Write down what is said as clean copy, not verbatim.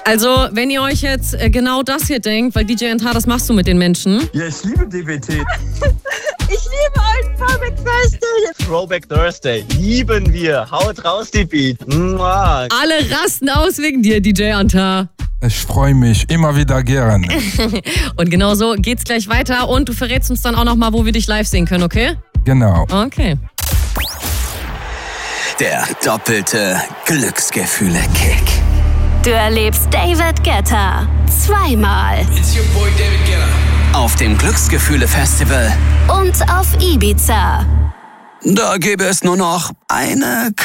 Also, wenn ihr euch jetzt genau das hier denkt, weil DJ NTH, das machst du mit den Menschen. Ja, ich liebe DBT. Ich liebe euch, Throwback Thursday. Throwback Thursday. Lieben wir. Haut raus, die Beat. Mua. Alle rasten aus wegen dir, DJ NTH. Ich freue mich immer wieder gern. Und genau so geht's gleich weiter. Und du verrätst uns dann auch nochmal, wo wir dich live sehen können, okay? Genau. Okay. Der doppelte Glücksgefühle-Kick. Du erlebst David Guetta zweimal. It's your boy David Guetta. Auf dem Glücksgefühle-Festival. Und auf Ibiza. Da gäbe es nur noch eine